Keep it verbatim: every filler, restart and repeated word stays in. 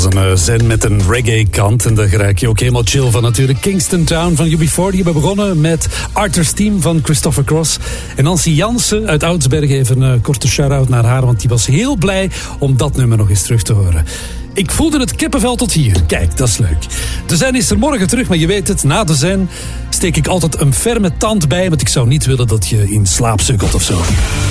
was een uh, zen met een reggae kant. En daar raak je ook helemaal chill van natuurlijk. Kingston Town van U B forty. We hebben begonnen met Arthur's Team van Christopher Cross. En Nancy Jansen uit Oudsberg. Even een uh, korte shout-out naar haar. Want die was heel blij om dat nummer nog eens terug te horen. Ik voelde het kippenvel tot hier. Kijk, dat is leuk. De Zen is er morgen terug, maar je weet het, na de Zen steek ik altijd een ferme tand bij, want ik zou niet willen dat je in slaap sukkelt of zo.